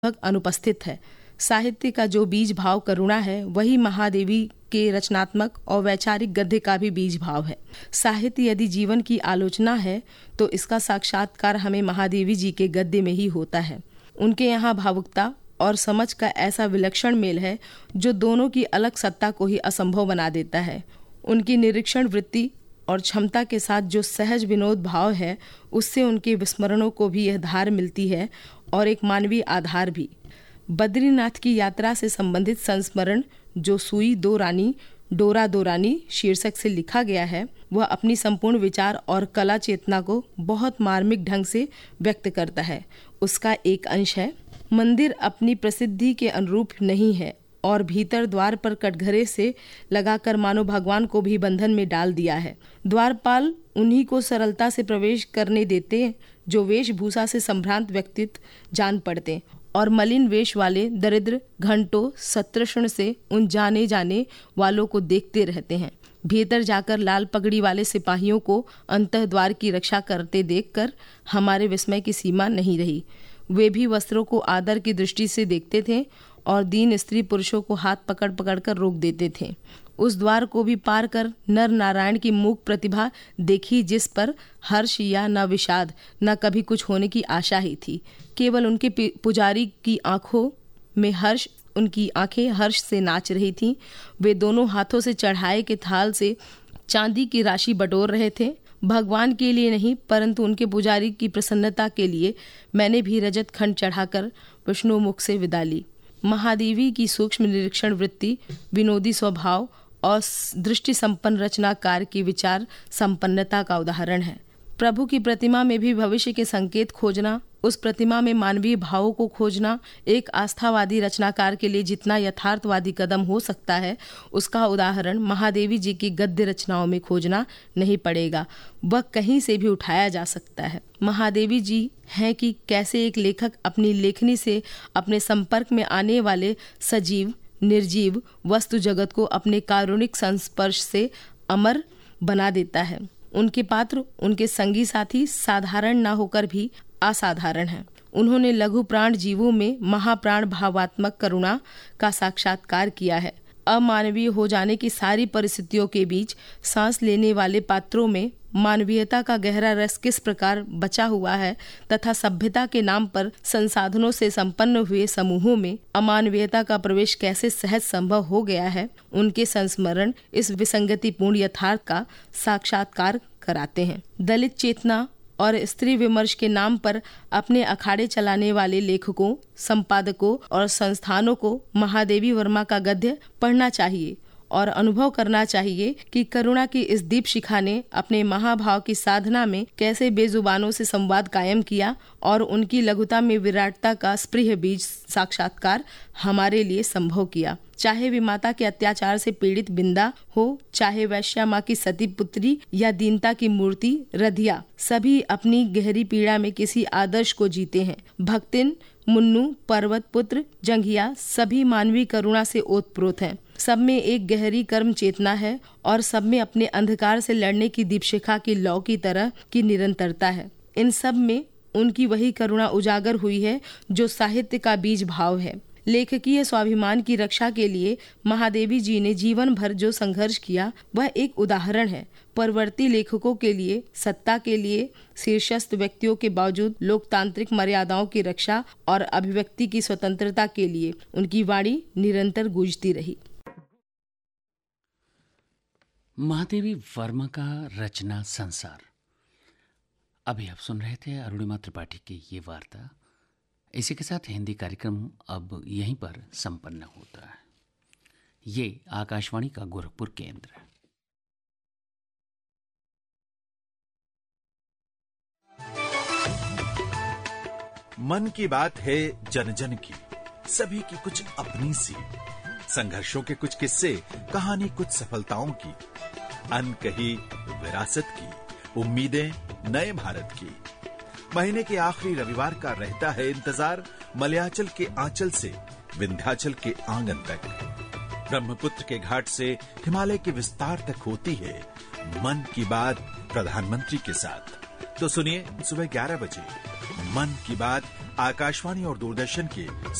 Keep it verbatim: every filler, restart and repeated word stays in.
अनुपस्थित है। साहित्य का जो बीज भाव करुणा है, वही महादेवी के रचनात्मक और वैचारिक गद्य का भी बीज भाव है। साहित्य यदि जीवन की आलोचना है तो इसका साक्षात्कार हमें महादेवी जी के गद्य में ही होता है। उनके यहाँ भावुकता और समझ का ऐसा विलक्षण मेल है जो दोनों की अलग सत्ता को ही असंभव बना देता है। उनकी निरीक्षण वृत्ति और क्षमता के साथ जो सहज विनोद भाव है, उससे उनके विस्मरणों को भी यह धार मिलती है और एक मानवीय आधार भी। बद्रीनाथ की यात्रा से संबंधित संस्मरण जो सुई दो रानी डोरा दो रानी शीर्षक से लिखा गया है, वह अपनी संपूर्ण विचार और कला चेतना को बहुत मार्मिक ढंग से व्यक्त करता है। उसका एक अंश है, मंदिर अपनी प्रसिद्धि के अनुरूप नहीं है और भीतर द्वार पर कटघरे से लगाकर मानो भगवान को भी बंधन में डाल दिया है। द्वारपाल उन्हीं को सरलता से प्रवेश करने देते जो वेशभूषा से संभ्रांत व्यक्तित्व जान पड़ते और मलिन वेश वाले दरिद्र घंटों सत्रषण से उन जाने जाने वालों को देखते रहते हैं। भीतर जाकर लाल पगड़ी वाले सिपाहियों को अंतः द्वार की रक्षा करते देखकर हमारे विस्मय की सीमा नहीं रही। वे भी वस्त्रों को आदर की दृष्टि से देखते थे और दीन स्त्री पुरुषों को हाथ पकड़ पकड़ कर रोक देते थे। उस द्वार को भी पार कर नर नारायण की मूक प्रतिभा देखी, जिस पर हर्ष या न विषाद न कभी कुछ होने की आशा ही थी। केवल उनके पुजारी की आंखों में हर्ष, उनकी आंखें हर्ष से नाच रही थीं। वे दोनों हाथों से चढ़ाए के थाल से चांदी की राशि बटोर रहे थे। भगवान के लिए नहीं, परंतु उनके पुजारी की प्रसन्नता के लिए मैंने भी रजत खंड चढ़ाकर विष्णु मुख से विदा ली। महादेवी की सूक्ष्म निरीक्षण वृत्ति, विनोदी स्वभाव और दृष्टि संपन्न रचनाकार की विचार संपन्नता का उदाहरण है। प्रभु की प्रतिमा में भी भविष्य के संकेत खोजना, उस प्रतिमा में मानवीय भावों को खोजना एक आस्थावादी रचनाकार के लिए जितना यथार्थवादी कदम हो सकता है, उसका उदाहरण महादेवी जी की गद्य रचनाओं में खोजना नहीं पड़ेगा। वह कहीं से भी उठाया जा सकता है। महादेवी जी हैं कि कैसे एक लेखक अपनी लेखनी से अपने संपर्क में आने वाले सजीव निर्जीव वस्तु जगत को अपने कारुणिक संस्पर्श से अमर बना देता है। उनके पात्र, उनके संगी साथी साधारण न होकर भी असाधारण हैं। उन्होंने लघु प्राण जीवों में महाप्राण भावात्मक करुणा का साक्षात्कार किया है। अमानवीय हो जाने की सारी परिस्थितियों के बीच सांस लेने वाले पात्रों में मानवीयता का गहरा रस किस प्रकार बचा हुआ है तथा सभ्यता के नाम पर संसाधनों से संपन्न हुए समूहों में अमानवीयता का प्रवेश कैसे सहज संभव हो गया है, उनके संस्मरण इस विसंगतिपूर्ण यथार्थ का साक्षात्कार कराते हैं। दलित चेतना और स्त्री विमर्श के नाम पर अपने अखाड़े चलाने वाले लेखकों, संपादकों और संस्थानों को महादेवी वर्मा का गद्य पढ़ना चाहिए और अनुभव करना चाहिए कि करुणा की इस दीप शिखा ने अपने महाभाव की साधना में कैसे बेजुबानों से संवाद कायम किया और उनकी लघुता में विराटता का स्पृह बीज साक्षात्कार हमारे लिए संभव किया। चाहे वे माता के अत्याचार से पीड़ित बिंदा हो, चाहे वैश्या माँ की सती पुत्री या दीनता की मूर्ति रधिया, सभी अपनी गहरी पीड़ा में किसी आदर्श को जीते हैं। भक्तिन, मुन्नू, पर्वत पुत्र, जंघिया सभी मानवीय करुणा से ओतप्रोत हैं। सब में एक गहरी कर्म चेतना है और सब में अपने अंधकार से लड़ने की दीपशिखा की लौ की तरह की निरंतरता है। इन सब में उनकी वही करुणा उजागर हुई है जो साहित्य का बीज भाव है। लेखकीय स्वाभिमान की रक्षा के लिए महादेवी जी ने जीवन भर जो संघर्ष किया, वह एक उदाहरण है। परवर्ती लेखकों के लिए, सत्ता के लिए शीर्षस्थ व्यक्तियों के बावजूद लोकतांत्रिक मर्यादाओं की रक्षा और अभिव्यक्ति की स्वतंत्रता के लिए उनकी वाणी निरंतर गूंजती रही। महादेवी वर्मा का रचना संसार। अभी आप सुन रहे थे अरुणिमा त्रिपाठी की ये वार्ता। इसी के साथ हिंदी कार्यक्रम अब यहीं पर संपन्न होता है। ये आकाशवाणी का गोरखपुर केंद्र है। मन की बात है जन जन की, सभी की कुछ अपनी सी, संघर्षों के कुछ किस्से, कहानी कुछ सफलताओं की, अनकही विरासत की, उम्मीदें नए भारत की। महीने के आखिरी रविवार का रहता है इंतजार मलयाचल के आंचल से विंध्याचल के आंगन तक, ब्रह्मपुत्र के घाट से हिमालय के विस्तार तक होती है मन की बात प्रधानमंत्री के साथ। तो सुनिए सुबह ग्यारह बजे मन की बात आकाशवाणी और दूरदर्शन के